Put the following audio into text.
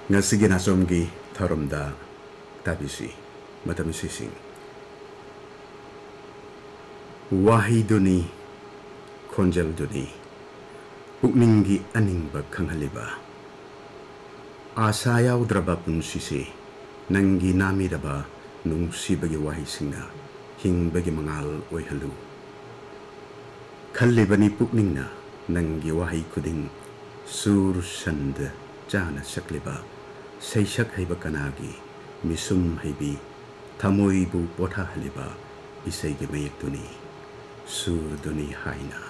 Ngasigi nasomgi tharomda tabisi matam sising wahi duni khonjal duni pukningi aningba khanghaliba asa yaudraba punsise nangi namiraba nungsibagi wahi singna hingbagi mangal oihalu khallibani pukningna nangi wahi kuding sur sand jana sakliba seisak haiba kanagi misum haibi thamoibu potha haliba isaigi mayek duni sur duni haina